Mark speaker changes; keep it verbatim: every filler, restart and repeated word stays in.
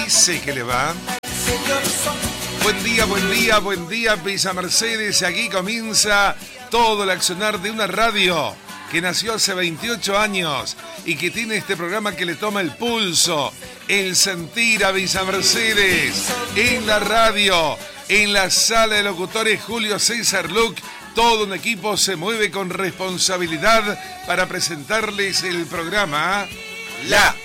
Speaker 1: dice que le va. Buen día, buen día, buen día, Villa Mercedes. Aquí comienza todo el accionar de una radio que nació hace veintiocho años y que tiene este programa que le toma el pulso, el sentir a Villa Mercedes, en la radio, en la sala de locutores Julio César Luc. Todo un equipo se mueve con responsabilidad para presentarles el programa La